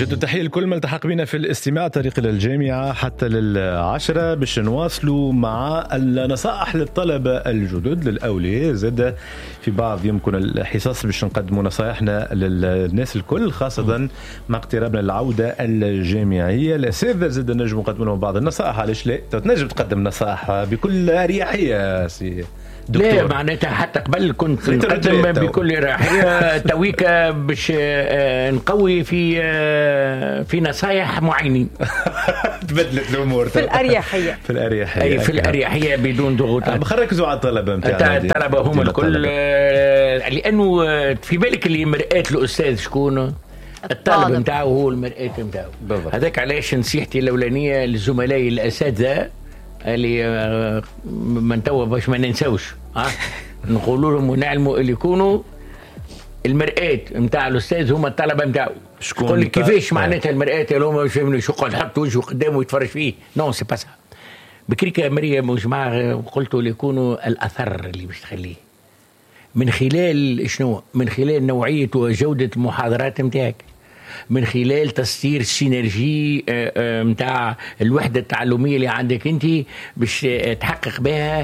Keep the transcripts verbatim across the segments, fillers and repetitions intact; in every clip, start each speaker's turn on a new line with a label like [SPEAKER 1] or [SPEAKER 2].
[SPEAKER 1] جد تحية لكل من التحق بنا في الاستماع طريق للجامعة حتى للعشرة باش نواصلوا مع النصائح للطلبة الجدد للأولياء. زاد في بعض يمكن الحصص باش نقدموا نصائحنا للناس الكل خاصة مع اقترابنا العودة الجامعية. الأساتذة زاد نجم نقدموا لهم بعض النصائح. علاش لا؟ تنجم تقدم نصائح بكل أريحية سي دكتور.
[SPEAKER 2] لا معناتها حتى قبل كنت نقدم بكل راحية تويكا باش نقوي في في نصايح معينين.
[SPEAKER 1] تبدلت الامور
[SPEAKER 2] في الاريحيه
[SPEAKER 1] في الاريحيه
[SPEAKER 2] اي في الاريحيه بدون ضغوطات.
[SPEAKER 1] بخركزوا على الطلبه نتاعنا.
[SPEAKER 2] الطلبه هم الكل، لانه في بالك اللي مرآة الاستاذ شكون؟ الطالب نتاعو هو المرآة نتاعو. هذاك علاش نصيحتي الاولانيه للزملاء الاساتذه اللي من توا باش ما ننساوش ها نقولوا لهم ونعلموا اللي يكونوا المرآة نتاع الاستاذ هما الطلبه نتاعو. شكون لي كيفاش معناتها المرآة اللي هما مش فاهمين شو قال حط وجهه قدامه ويتفرج فيه؟ نو سي با سا. بكريكا مريم وجماعه قلتوا اللي يكونوا الاثر اللي باش تخليه من خلال شنو؟ من خلال نوعيه وجوده المحاضرات نتاعك، من خلال تسطير السينرجي متاع الوحدة التعلمية اللي عندك انت باش تحقق بها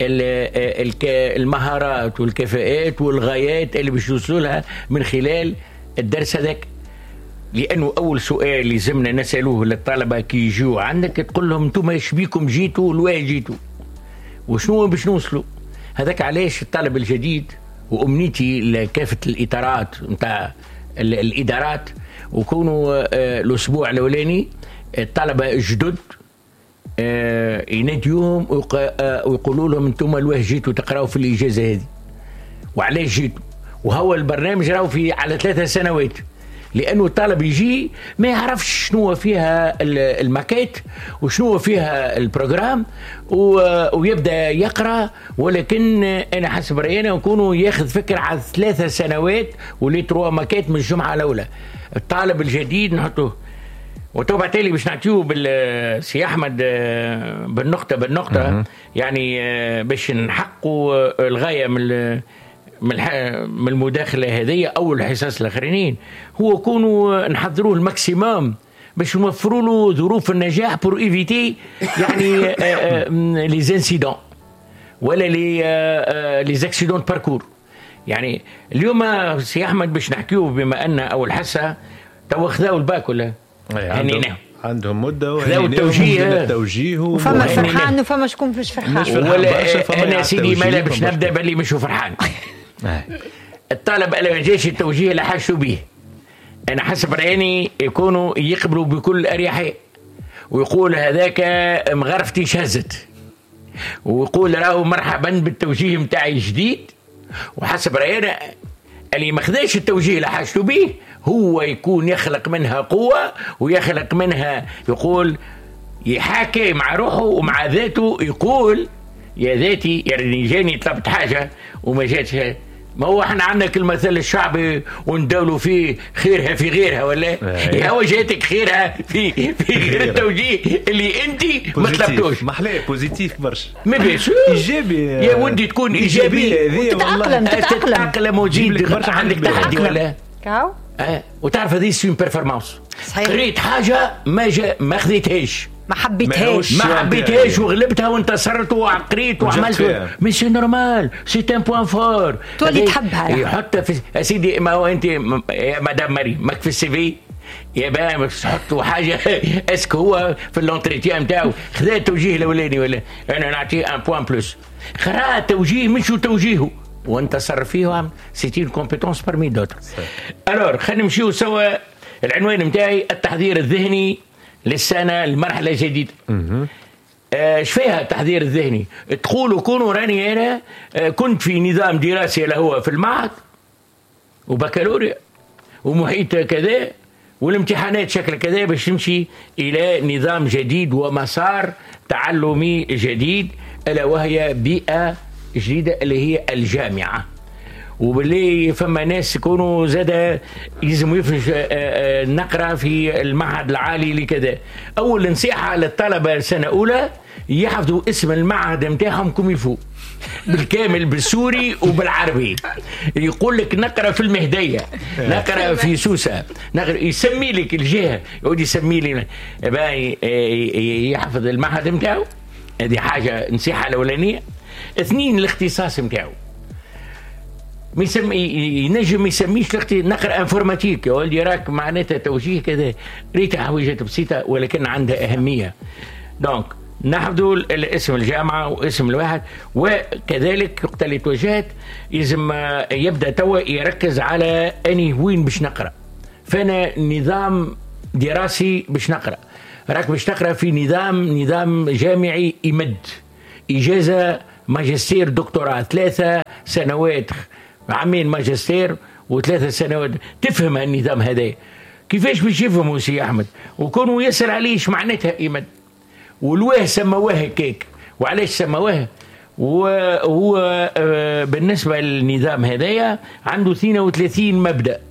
[SPEAKER 2] المهارات والكفاءات والغايات اللي باش توصلوا لها من خلال الدرس هذاك. لأنه أول سؤال لازمنا نسألوه للطلبة كي يجوا عندك تقول لهم انتم ايش بيكم جيتوا لوين جيتوا وشنو باش نوصلوا. هذاك علاش الطالب الجديد وأمنيتي لكافة الإطارات متاع الإدارات وكونوا الأسبوع الأولاني الطلبة جدد يناديوهم ويقولوا لهم انتم لوين جيتوا تقرأوا في الإجازة هذه وعلاش جيتوا. وهو البرنامج راهو في على ثلاثة سنوات، لأنه الطالب يجي ما يعرفش شنو فيها الماكيت وشنو فيها البروجرام ويبدأ يقرأ. ولكن أنا حسب رأينا يكونوا ياخذ فكرة على ثلاثة سنوات ولي تروا ماكيت من الجمعة الأولى. الطالب الجديد نحطوه وتوبع تالي باش نعطيوه بالسي أحمد بالنقطة بالنقطة يعني باش نحققوا الغاية من من المداخلة هذه أو الحصص الآخرين هو كونوا نحضروه الماكسيموم باش نوفروا له ظروف النجاح بور ايفيتي يعني لي زانسيدون ولا لي لي زاكسيدون باركور. يعني اليوم سي أحمد باش نحكيوه بما أن أول حصة تو خذاو الباك ولا
[SPEAKER 1] يعني عندهم مدة
[SPEAKER 2] وخذاو التوجيه
[SPEAKER 1] التوجيه
[SPEAKER 3] وفما فرحان وفما شكون مش فرحان
[SPEAKER 2] ولا أنا سيدي مالا باش نبدأ باللي مش فرحان. الطالب اللي جاش التوجيه اللي حاشوا به أنا حسب رأيني يكونوا يقبلوا بكل أريحية ويقول هذاك مغرفتي شهزت ويقول راهو مرحبا بالتوجيه متاعي الجديد. وحسب رأينا اللي ما خداش التوجيه اللي حاشوا به هو يكون يخلق منها قوة ويخلق منها يقول يحاكي مع روحه ومع ذاته يقول يا ذاتي يعني جاني طلبت حاجة وما جاتش. ما هو احنا عندنا المثل الشعبي وندولوا فيه خيرها في غيرها ولا هو جاتك خيرها في في غير التوجيه اللي انت ما طلبتوش.
[SPEAKER 1] محلاه بوزيتيف برشا
[SPEAKER 2] ما بيش
[SPEAKER 1] ايجابي
[SPEAKER 2] يا ودي تكون ايجابي
[SPEAKER 3] تتأقلم
[SPEAKER 2] تتأقلم وجيد عندك تحدي ولا
[SPEAKER 3] كاو
[SPEAKER 2] اه. وتعرف هذه سين بيرفورمانس قريت حاجه ما جا ما خذيتهاش
[SPEAKER 3] ما حبيتهاش
[SPEAKER 2] ما حبيتهاش وغلبتها وانتصرت وعقريت وعملت مي سي نورمال سي ان بوين فور
[SPEAKER 3] تولي تحبها
[SPEAKER 2] يحط في سيدي. ما هو انت يا مدام ماري ماك في السي في يا باه تحطوا حاجه اسك هو في اللونتريتيان نتاعو خذا التوجيه الاولاني ولا انا نعطيه ان بوين بلس قرا توجيه مش توجيهه وانتصر فيه سيتي كومبيتونس بارمي دوتر. الور خلينا نمشيو سوا. العنوان نتاعي التحضير الذهني للسنة المرحلة الجديدة. ايش فيها التحضير الذهني؟ تقولوا كونوا راني أنا كنت في نظام دراسي اللي هو في المعهد وبكالوريا ومحيط كذا والامتحانات شكل كذا باش نمشي إلى نظام جديد ومسار تعلمي جديد ألا وهي بيئة جديدة اللي هي الجامعة. وباللي فما ناس يكونوا زاد يلزموا يفرش نقرا في المعهد العالي لكذا. اول نصيحه للطلبه سنه اولى يحفظوا اسم المعهد نتاعهم كم يفو بالكامل بالسوري وبالعربي. يقول لك نقرا في المهديه، نقرا في سوسه، نقرا يسمي لك الجهه، يقعد يسمي لي يحفظ المعهد نتاعو. هذه حاجه نصيحه الاولانيه. اثنين الاختصاص نتاعو ما يسمي ينجم ما يسميش نقرا انفورماتيك يا ولدي راك معناتها توجيه كذا، ريتها حويجات بسيطه ولكن عندها اهميه. دونك نحفظوا الاسم الجامعه واسم الواحد، وكذلك وقت اللي توجهت لازم يبدا توا يركز على اني وين باش نقرا. فانا نظام دراسي باش نقرا، راك باش تقرا في نظام نظام جامعي يمد اجازه ماجستير دكتوراه، ثلاثه سنوات، عامين ماجستير وثلاثة سنوات. تفهم النظام هذا كيفاش باش يفهموا سي أحمد، وكونوا يسأل عليش معناتها إيمد. والواه سمواه هكاك، وعلاش سمواه؟ وهو بالنسبة للنظام هذايا عنده اثنين وثلاثين مبدأ.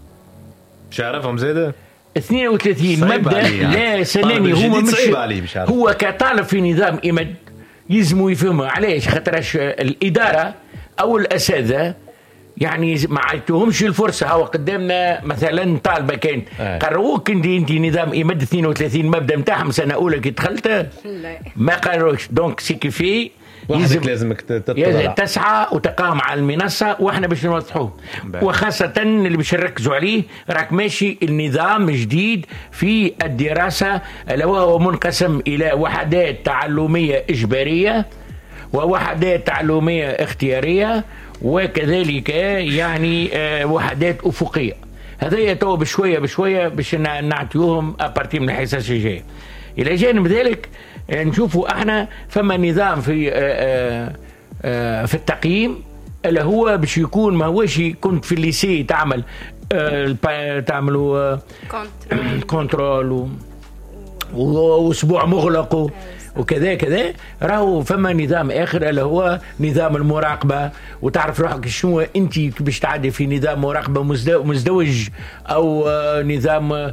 [SPEAKER 1] مش عارفهم زاده
[SPEAKER 2] اثنين وثلاثين مبدأ.
[SPEAKER 1] يعني.
[SPEAKER 2] لا سناني هو مش,
[SPEAKER 1] مش
[SPEAKER 2] هو كطالب في نظام إيمد يزموا يفهموا علاش، خاطرش الإدارة أو الأساتذة يعني ما عطيتهمش الفرصه. هو قدامنا مثلا طالبه كانت قروك انت انت نظام يمد اثنين وثلاثين مبدا نتاعهم سنه اولى كي دخلت ما قروش. دونك سي كيفي
[SPEAKER 1] وحدك لازمك تطلع
[SPEAKER 2] تسعى وتقام على المنصه، واحنا باش نوضحوه. وخاصه اللي باش نركزوا عليه راك ماشي النظام جديد في الدراسه اللي هو منقسم الى وحدات تعلميه اجباريه ووحدات تعلميه اختياريه وكذلك يعني وحدات أفقية. هذا يتوه بشوية بشوية باش نعطيوهم أبارتي من الحصص الجاية. إلى جانب ذلك نشوفوا احنا فما نظام في في التقييم اللي هو باش يكون ما هوش كنت في الليسي تعمل تعملوا كنترول واسبوع مغلق وكذا كذا. راهو فما نظام اخر اللي هو نظام المراقبه، وتعرف روحك شنو انت باش تعدي في نظام مراقبه مزدوج او نظام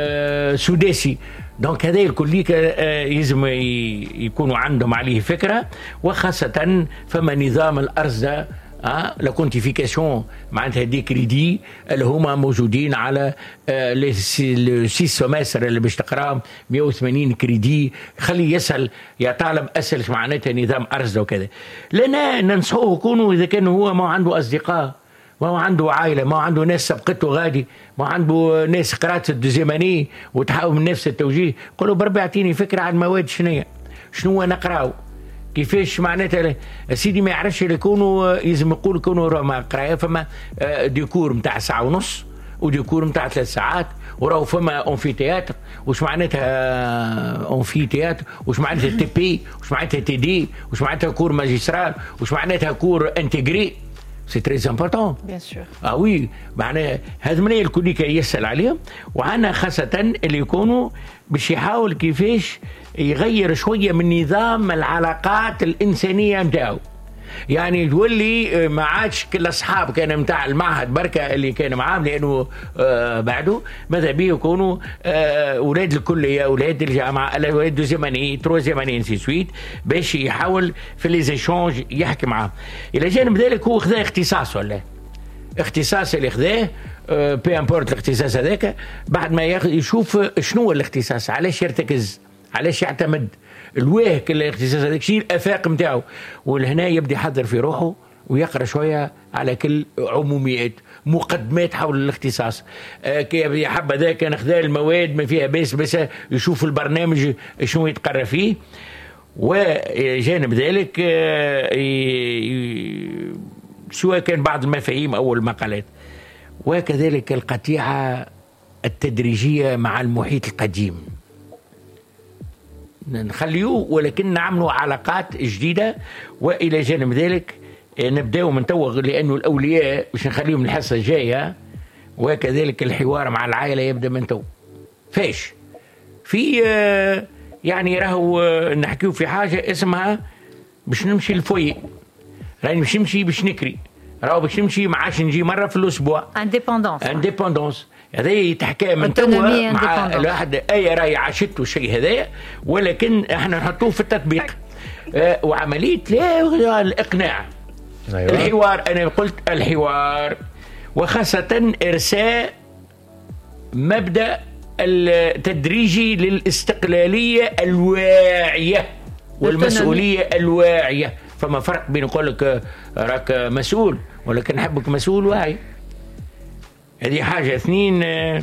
[SPEAKER 2] سداسي. دونك هذا الكل يلزم يكونوا عندهم عليه فكره. وخاصه فما نظام الارصده اه لا كونتيفيكاسيون معناتها دي كريدي اللي هما موجودين على لي سي سومستر اللي باش تقراهم مئة وثمانين كريدي. خلي يسال يا طالب اسال معناتها نظام ارصده وكذا. لنا ننصحوه يكونوا اذا كان هو ما عنده اصدقاء، ما هو عنده عائله، ما هو عنده ناس سبقته غادي، ما عنده ناس قرات الدوزيماني وتحاول من نفس التوجيه، قولوا بربي اعطيني فكره عن المواد شنو شنو نقراو كيفاش معناتها. سيدي ما يعرفش يكونوا لازم يقول يكونوا ما قرايه. فما ديكور نتاع ساعه ونص وديكور نتاع ثلاث ساعات، وراهو فما اونفي تياتر. واش معناتها اونفي تياتر؟ واش معناتها تي بي؟ واش معناتها تي دي؟ واش معناتها كور ماجسترال؟ واش معناتها كور انتجري؟ سي تري امبورطون
[SPEAKER 3] بيان سور.
[SPEAKER 2] اه وي معناها هذا من الكل يسال عليهم. وعنا خاصه اللي يكونوا باش يحاول كيفاش يغير شويه من نظام العلاقات الانسانيه نتاعو. يعني تولي ما عادش كل اصحاب كان نتاع المعهد بركه اللي كان معاهم، لانه آه بعده ماذا بيه يكونوا آه اولاد الكليه، اولاد الجامعه، اولاد دوزيماني تروزيماني انسي سويت، باش يحاول في لي زيشونج يحكي معاهم. الى جانب ذلك هو خذا اختصاص ولا اختصاص اللي خذاه آه بي امبورت الاختصاص هذاك. بعد ما يشوف شنو هو الاختصاص، علاش يرتكز، علاش يعتمد الواه كل الاختصاص هذاك، شنو الافاق نتاعو. ولهنا يبدا يحضر في روحه ويقرا شويه على كل عموميات مقدمات حول الاختصاص. آه كي يحب هذاك ناخذ المواد ما فيها بس بس يشوف البرنامج شنو يتقرا فيه. وجانب ذلك آه سواء كان بعض المفاهيم او المقالات. وكذلك القطيعه التدريجيه مع المحيط القديم نخليوه، ولكن نعملوا علاقات جديدة. وإلى جانب ذلك نبدأ من تو، لأنه الأولياء مش نخليهم الحصة الجاية. وكذلك الحوار مع العائلة يبدأ من تو. فاش في يعني راهو نحكيو في حاجة اسمها باش نمشي الفوي، راني باش نمشي باش نكري، راهو باش نمشي ما عادش نجي مرة في الأسبوع.
[SPEAKER 3] انديبوندونس
[SPEAKER 2] انديبوندونس هذا يتحكى من توا مع الواحد. اي راي عاشته شيء هذايا، ولكن احنا نحطوه في التطبيق. آه وعمليه لا الاقناع. أيوة. الحوار، انا قلت الحوار، وخاصه ارساء مبدا التدريجي للاستقلاليه الواعيه والمسؤوليه الواعيه. فما فرق بين يقول لك راك مسؤول ولكن نحبك مسؤول واعي. هذه حاجه. اثنين،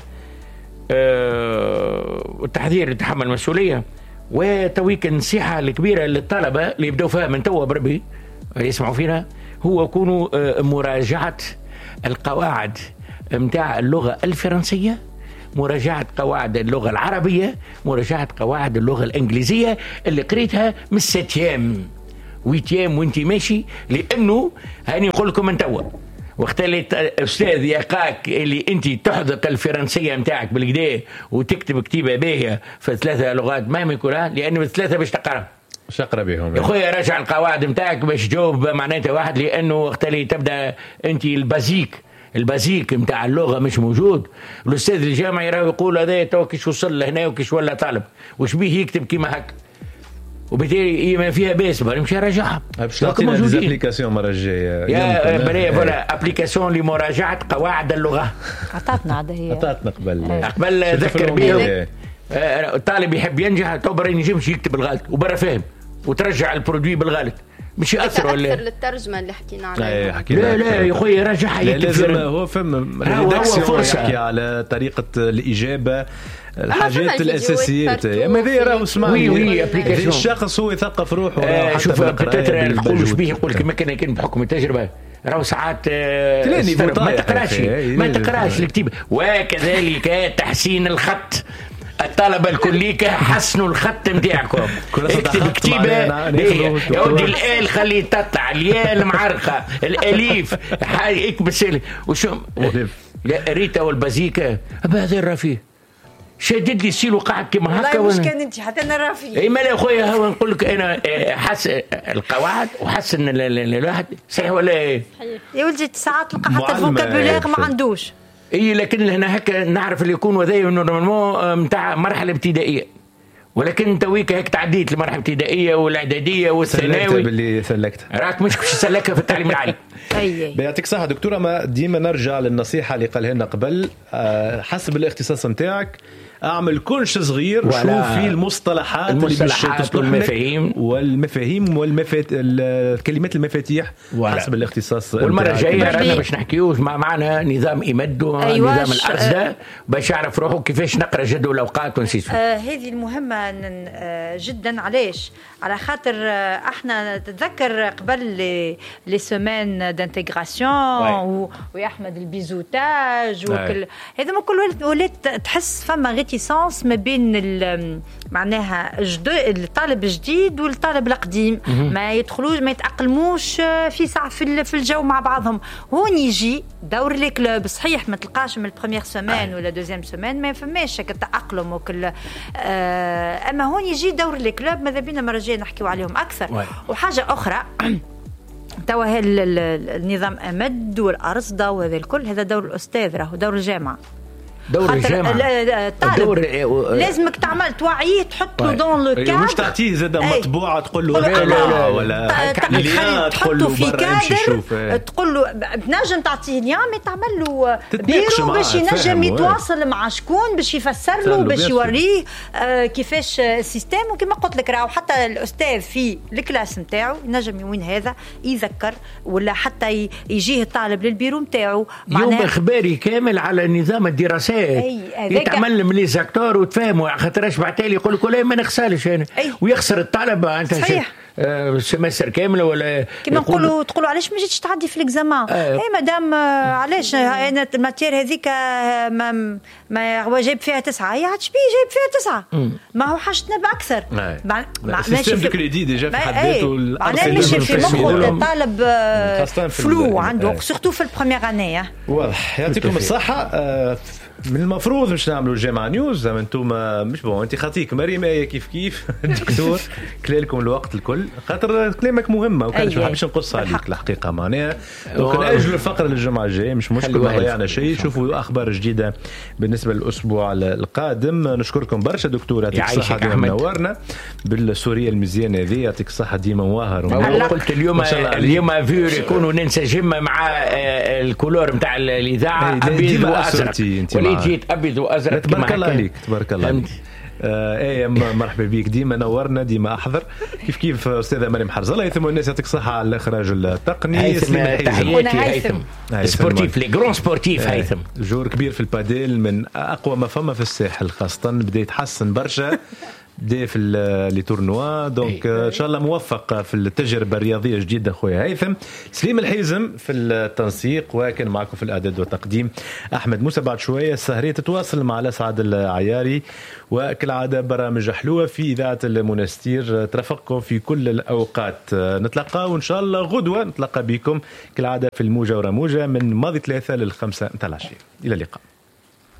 [SPEAKER 2] التحذير يتحمل المسؤوليه. وتويك النصيحه الكبيره للطلبه اللي يبداو فيها من توا بربي يسمعوا فينا، هو كونوا مراجعه القواعد متاع اللغه الفرنسيه، مراجعة قواعد اللغة العربية، مراجعة قواعد اللغة الإنجليزية اللي قريتها من الستيام ويتيام وانت ماشي. لأنه هاني نقول لكم من توا وقت اللي أستاذ يقاك اللي انت تحذق الفرنسية متاعك بالكدا وتكتب كتيبة باهية في ثلاثة لغات ما يكونها، لأنه بالثلاثة باش تقرأ
[SPEAKER 1] باش تقرأ بهم
[SPEAKER 2] يا خويا. راجع القواعد متاعك باش تجاوب معناتها واحد، لأنه وقت اللي تبدأ انت البازيك البازيك متاع اللغه مش موجود. الاستاذ الجامعي راه يقول هذا تو كيش وصل لهنا وكيش ولا طالب وش بيه يكتب كيما هكا، وبالتالي ما فيها باس نمشي راجعها.
[SPEAKER 1] باش تعطينا ديزابليكاسيون المره الجايه
[SPEAKER 2] يا بلا فوالا ابليكاسيون لمراجعه قواعد اللغه.
[SPEAKER 3] عطاتنا عاد هي
[SPEAKER 1] عطاتنا قبل
[SPEAKER 2] قبل ذكر بهم. الطالب يحب ينجح تو برا ينجمش يكتب الغلط وبرا فاهم وترجع البرودوي بالغلط مش ياثر ولا
[SPEAKER 4] اكثر للترجمه اللي حكينا عليها.
[SPEAKER 2] لا لا يا خويا راجعها
[SPEAKER 1] لازم هو فهم ريداكسيون يحكي على طريقه الاجابه الحاجات الاساسيات. ماذا راه اسمعني
[SPEAKER 2] وي ابليكاسيون
[SPEAKER 1] الشخص هو يثقف روحه.
[SPEAKER 2] آه شوف بتاتر نقول واش بيه يقول كما كان كان بحكم التجربه راهو ساعات آه ما تقراش ما تقراش الكتيبه. وكذلك تحسين الخط. الطلبة الكلية حسنوا الخط نتاعكم. اكتب كتيبة يا ودي الآل خلي تطلع الياء المعرقة الأليف اكبس وشو لا ريتا والبازيكا هذا الرفيه شدد لي السيل وقعد كما هكا.
[SPEAKER 3] والله مش كان انت حتى انا رافي.
[SPEAKER 2] اي ما لا خويا هو نقول لك انا حس القواعد وحسن الواحد صحيح ولا ايه
[SPEAKER 3] يا ولدي ساعات تلقى حتى الفوكابولير ما عندوش.
[SPEAKER 2] اي لكن هنا هكا نعرف اللي يكون وذايا نورمالمون نتاع مرحله ابتدائيه، ولكن تويك هيك تعديت المرحله الابتدائيه والاعداديه والثانوي
[SPEAKER 1] باللي سلكت
[SPEAKER 2] راك مش كش سلكها في التعليم العالي.
[SPEAKER 3] اي
[SPEAKER 1] بيعطيك صحه دكتوره. ما ديما نرجع للنصيحه اللي قالها لنا قبل، حسب الاختصاص نتاعك اعمل كلش صغير شوف في المصطلحات
[SPEAKER 2] المصطلحات والمفاهيم
[SPEAKER 1] والمفاهيم والمفات الكلمات المفاتيح حسب الاختصاص.
[SPEAKER 2] والمره الجايه رانا باش نحكيوش مع معنا نظام إيماد
[SPEAKER 3] أيوة
[SPEAKER 2] نظام الأرصدة باش يعرف روحه كيفاش نقرا جدول الاوقات ونسيسو.
[SPEAKER 3] آه هذه المهمه آه جدا. علاش؟ على خاطر آه احنا تتذكر قبل لي سيمين دانتيغراسيون ويا احمد البيزوتاج وكل هذا ما كل ولات تحس فما ريتيسانس ما بين معناها الطالب الجديد والطالب القديم، ما يدخلوش ما يتأقلموش في ساعة في الجو مع بعضهم. هون يجي دور لي كلوب صحيح ما تلقاش من البريمير سيمين ولا دوزيام سيمين ما فماش التأقلم وكل آه اما هون يجي دور لي كلوب ماذا بينا مرة جاية نحكيو عليهم اكثر. واي. وحاجة اخرى توا النظام امد والارصده وهذا الكل هذا دور الاستاذ راهو دور الجامعه
[SPEAKER 2] دور الجامعة.
[SPEAKER 3] الطالب لازمك تعمل توعيه تحطه دون لو كادر
[SPEAKER 1] مش تعطيه زاد مطبوعه تقول له لا لا ولا
[SPEAKER 3] تحطه في كادر تقول له بنجم تعطيه ليا مي تعمل له بيرو باش ينجم يتواصل مع شكون باش يفسر له باش يوريه كيفاش السيستم. وكما قلت لك راهو حتى الاستاذ في الكلاس نتاعو ينجم وين هذا يذكر ولا حتى يجيه الطالب للبيرو نتاعو
[SPEAKER 2] يوم اخباري كامل على نظام الدراسات يتعمل من لي زاكتور وتفهموا خاطرش بعتالي يقول لك لا ما نغسلش انا ويخسر الطالب انت
[SPEAKER 3] صحيح
[SPEAKER 2] سمستر كامل ولا
[SPEAKER 3] كما نقولوا تقولوا علاش ما جيتش تعدي في الاكزامان. آه. اي مدام علاش انا الماتير هذيك ما ما جايب فيها تسعة هي عادش بيه جايب فيها تسعة مم. ما هو حاجتنا باكثر
[SPEAKER 1] مع ماشي في كريدي ديجا في حد ذاته
[SPEAKER 3] معناها ماشي في مخه الطالب فلو عنده سورتو في البروميير اني.
[SPEAKER 1] واضح. يعطيكم الصحه. من المفروض مش نعملوا جامعة نيوز زعما انتم مش بون. انت خاطيك مريم ايه كيف كيف الدكتور كلالكم الوقت الكل خاطر كلامك مهمه وكانش ما حبش نقص عليك الحقيقه معناها. دونك ناجلوا الفقره للجمعه الجايه مش مشكل ما ضيعنا شيء. شوفوا اخبار جديده بالنسبه للاسبوع القادم. نشكركم برشا دكتور يعطيك الصحه ديما منورنا بالسوريه المزيانه هذه يعطيك الصحه ديما مواهر.
[SPEAKER 2] قلت اليوم اليوم فيور يكونوا ننسجم مع الكولور نتاع الاذاعه ابيض وازرق وليت جيت ابيض وازرق.
[SPEAKER 1] تبارك الله عليك تبارك الله عليك. ايه مرحبا بيك ديما نورنا ديما احضر كيف كيف استاذه مريم حرزله ثم الناس يعطيك الصحه على الاخراج التقني.
[SPEAKER 2] تحياتي هيثم سبورتيف لي جرون سبورتيف هيثم
[SPEAKER 1] جور كبير في الباديل من اقوى ما فما في الساحل خاصه بدا يتحسن برشا بدا في لي تورنوا. دونك ان شاء الله موفق في التجربه الرياضيه الجديده خويا هيثم. سليم الحيزم في التنسيق وكان معكم في الاعداد والتقديم احمد موسى. بعد شويه السهريه تتواصل مع الاسعد العياري وكالعاده برامج حلوه في اذاعه المنستير ترافقكم في كل الاوقات. نتلقاو ان شاء الله غدوه نتلقى بكم كالعاده في الموجه ورموجه من ماضي ثلاثه للخمسه نتاع العشيه. الى اللقاء.